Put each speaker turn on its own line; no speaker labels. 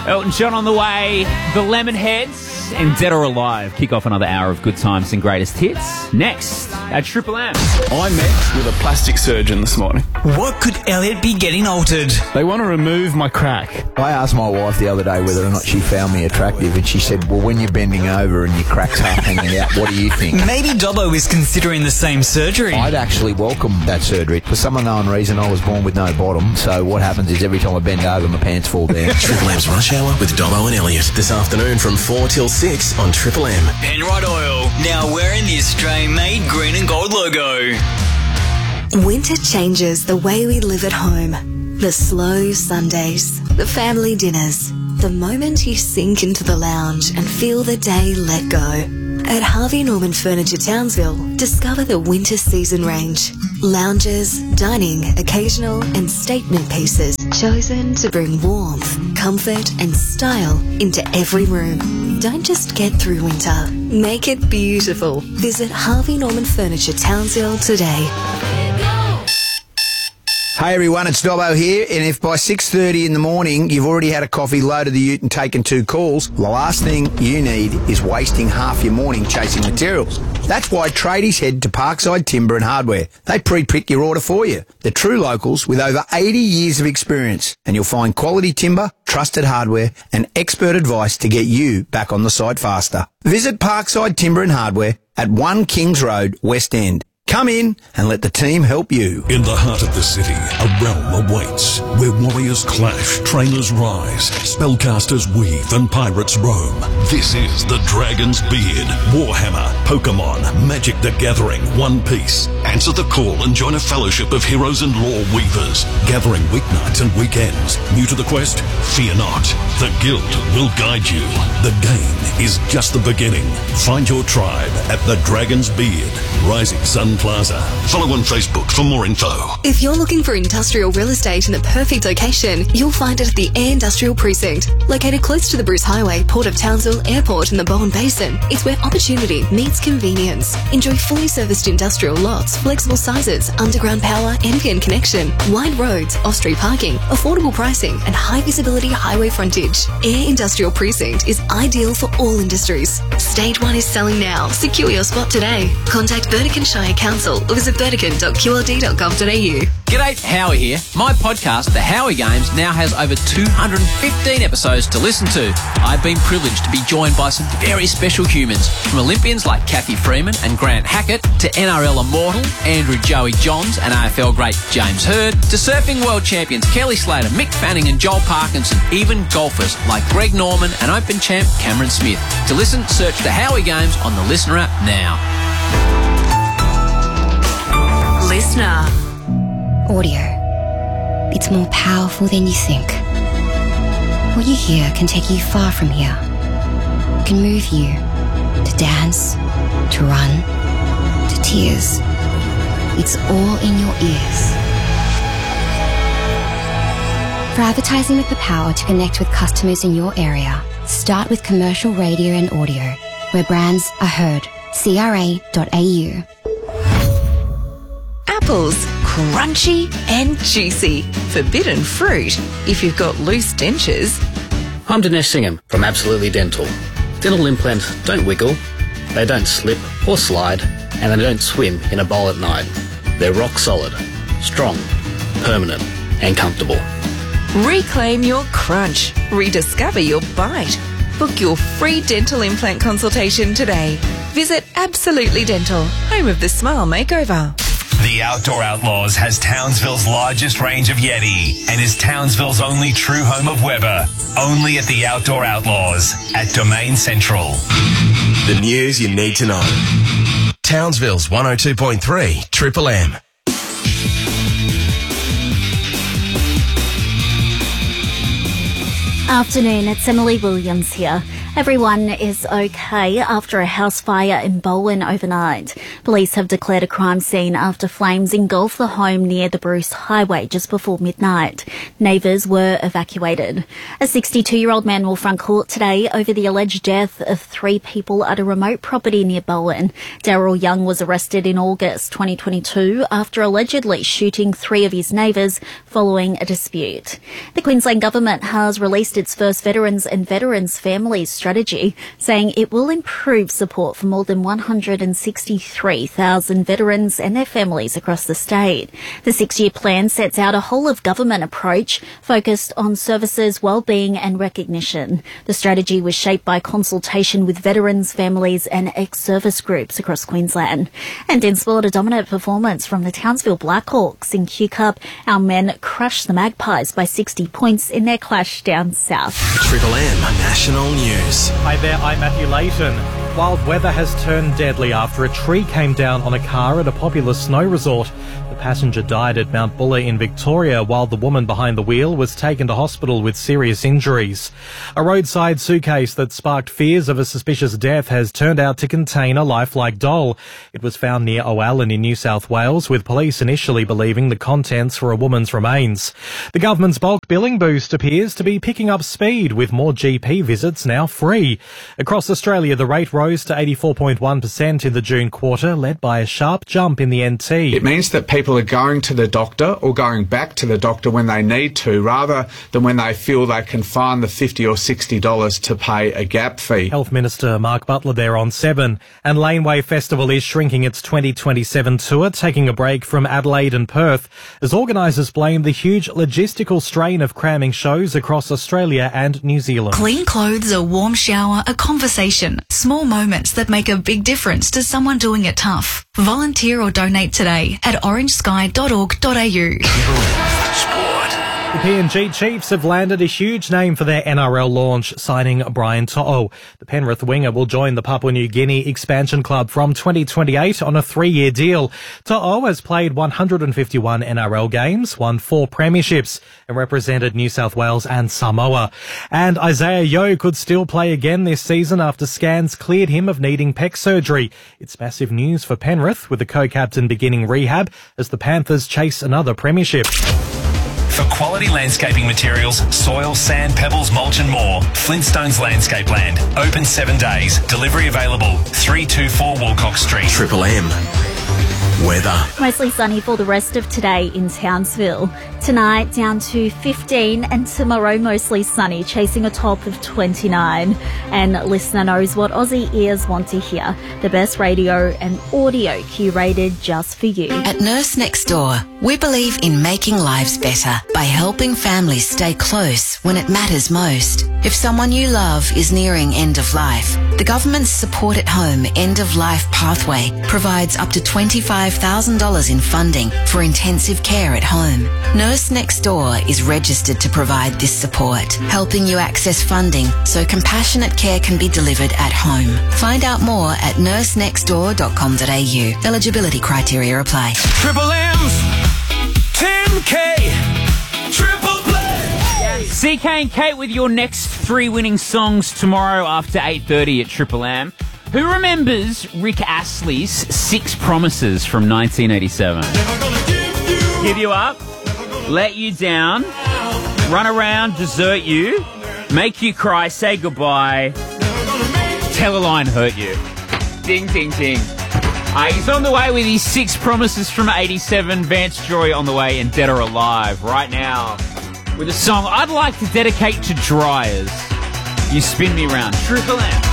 Elton John on the way, the Lemonheads, and Dead or Alive kick off another hour of good times and greatest hits. Next, at Triple M.
I met with a plastic surgeon this morning.
What could Elliot be getting altered?
They want to remove my crack.
I asked my wife the other day whether or not she found me attractive, and she said, well, when you're bending over and your crack's half hanging out, what do you think?
Maybe Dobbo is considering the same surgery.
I'd actually welcome that surgery. For some unknown reason, I was born with no bottom, so what happens is every time I bend over, my pants fall down.
Triple M's Rush Hour with Dobbo and Elliot this afternoon from 4 till 6 on Triple M.
Penrite Oil, now wearing the Australian-made green and gold logo.
Winter changes the way we live at home. The slow Sundays, the family dinners, the moment you sink into the lounge and feel the day let go. At Harvey Norman Furniture Townsville, discover the winter season range. Lounges, dining, occasional and statement pieces chosen to bring warmth, comfort and style into every room. Don't just get through winter, make it beautiful. Visit Harvey Norman Furniture Townsville today.
Hey everyone, it's Dobbo here, and if by 6:30 in the morning you've already had a coffee, loaded the ute and taken 2 calls, the last thing you need is wasting half your morning chasing materials. That's why tradies head to Parkside Timber and Hardware. They pre-pick your order for you. They're true locals with over 80 years of experience, and you'll find quality timber, trusted hardware and expert advice to get you back on the site faster. Visit Parkside Timber and Hardware at 1 Kings Road, West End. Come in and let the team help you.
In the heart of the city, a realm awaits, where warriors clash, trainers rise, spellcasters weave, and pirates roam. This is the Dragon's Beard, Warhammer, Pokemon, Magic the Gathering, One Piece. Answer the call and join a fellowship of heroes and lore weavers, gathering weeknights and weekends. New to the quest? Fear not. The Guild will guide you. The game is just the beginning. Find your tribe at the Dragon's Beard, Rising Sun Plaza. Follow on Facebook for more info.
If you're looking for industrial real estate in the perfect location, you'll find it at the Air Industrial Precinct. Located close to the Bruce Highway, Port of Townsville Airport and the Bowen Basin, it's where opportunity meets convenience. Enjoy fully serviced industrial lots, flexible sizes, underground power, NPN connection, wide roads, off-street parking, affordable pricing and high visibility highway frontage. Air Industrial Precinct is ideal for all industries. Stage 1 is selling now. Secure your spot today. Contact Burdekin Shire Council or visit burdekin.qld.gov.au.
G'day, Howie here. My podcast, The Howie Games, now has over 215 episodes to listen to. I've been privileged to be joined by some very special humans, from Olympians like Kathy Freeman and Grant Hackett, to NRL immortal Andrew Joey Johns and AFL great James Hird, to surfing world champions Kelly Slater, Mick Fanning and Joel Parkinson, even golfers like Greg Norman and Open champ Cameron Smith. To listen, search The Howie Games on the Listener app now.
Listener.
Audio. It's more powerful than you think. What you hear can take you far from here. It can move you to dance, to run, to tears. It's all in your ears. For advertising with the power to connect with customers in your area, start with commercial radio and audio, where brands are heard. CRA.au.
Apples, crunchy and juicy. Forbidden fruit if you've got loose dentures.
I'm Dinesh Singham from Absolutely Dental. Dental implants don't wiggle, they don't slip or slide, and they don't swim in a bowl at night. They're rock solid, strong, permanent and comfortable.
Reclaim your crunch. Rediscover your bite. Book your free dental implant consultation today. Visit Absolutely Dental, home of the Smile Makeover.
The Outdoor Outlaws has Townsville's largest range of Yeti and is Townsville's only true home of Weber. Only at the Outdoor Outlaws at Domain Central.
The news you need to know. Townsville's 102.3 Triple M.
Afternoon, it's Emily Williams here. Everyone is okay after a house fire in Bowen overnight. Police have declared a crime scene after flames engulfed the home near the Bruce Highway just before midnight. Neighbours were evacuated. A 62-year-old man will front court today over the alleged death of 3 people at a remote property near Bowen. Daryl Young was arrested in August 2022 after allegedly shooting 3 of his neighbours following a dispute. The Queensland Government has released its first Veterans and Veterans Families strategy, saying it will improve support for more than 163,000 veterans and their families across the state. The 6-year plan sets out a whole-of-government approach focused on services, wellbeing and recognition. The strategy was shaped by consultation with veterans, families and ex-service groups across Queensland. And in sport, a dominant performance from the Townsville Blackhawks in Q Cup. Our men crushed the Magpies by 60 points in their clash down south.
Triple M National News.
Hi there, I'm Matthew Layton. Wild weather has turned deadly after a tree came down on a car at a popular snow resort. The passenger died at Mount Buller in Victoria, while the woman behind the wheel was taken to hospital with serious injuries. A roadside suitcase that sparked fears of a suspicious death has turned out to contain a lifelike doll. It was found near O'Allen in New South Wales, with police initially believing the contents were a woman's remains. The government's bulk billing boost appears to be picking up speed, with more GP visits now free. Across Australia, the rate rose to 84.1% in the June quarter, led by a sharp jump in the NT.
It means that people are going to the doctor or going back to the doctor when they need to, rather than when they feel they can find the $50 or $60 to pay a gap fee.
Health Minister Mark Butler there on 7. And Laneway Festival is shrinking its 2027 tour, taking a break from Adelaide and Perth, as organisers blame the huge logistical strain of cramming shows across Australia and New Zealand.
Clean clothes, a warm shower, a conversation. Small moments that make a big difference to someone doing it tough. Volunteer or donate today at orangesky.org.au.
The PNG Chiefs have landed a huge name for their NRL launch, signing Brian To'o. The Penrith winger will join the Papua New Guinea expansion club from 2028 on a 3-year deal. To'o has played 151 NRL games, won 4 premierships, and represented New South Wales and Samoa. And Isaiah Yeo could still play again this season after scans cleared him of needing pec surgery. It's massive news for Penrith, with the co-captain beginning rehab as the Panthers chase another premiership.
For quality landscaping materials, soil, sand, pebbles, mulch and more, Flintstones Landscape Land. Open 7 days. Delivery available. 324 Wilcox Street.
Triple M weather.
Mostly sunny for the rest of today in Townsville. Tonight down to 15 and tomorrow mostly sunny, chasing a top of 29. And listener knows what Aussie ears want to hear. The best radio and audio curated just for you.
At Nurse Next Door, we believe in making lives better by helping families stay close when it matters most. If someone you love is nearing end of life, the government's Support at Home End of Life Pathway provides up to $25,000 in funding for intensive care at home. Nurse Next Door is registered to provide this support, helping you access funding so compassionate care can be delivered at home. Find out more at nursenextdoor.com.au. Eligibility criteria apply.
Triple M's 10K Triple Play.
CK and Kate with your next 3 winning songs tomorrow after 8:30 at Triple M. Who remembers Rick Astley's 6 Promises from 1987? Give you up, let you down, run around, desert you, make you cry, say goodbye, tell a lie and hurt you. Ding, ding, ding. He's on the way with his 6 Promises from 87. Vance Joy on the way and Dead or Alive right now with a song I'd like to dedicate to dryers. You spin me round. Triple M.